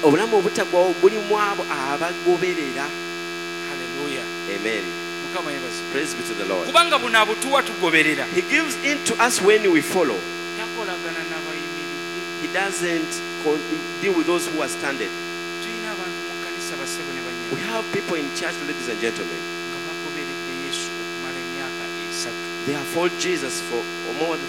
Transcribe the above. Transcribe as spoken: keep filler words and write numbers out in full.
obulamu obutaggwawo bulimu abo abagoberera. Hallelujah. Amen. Mukama yebazi. Praise be to the Lord. Kubanga buno abutuwa tugoberera. He gives in to us when we follow. Takolagana n'abayimiridde. He doesn't con- deal with those who are standing. Tulina abantu mu kanisa basebo ne We banyama. have people in church, ladies and gentlemen. Nga bagoberedde Yesu okumala emyaka esatu. They have followed Jesus for more than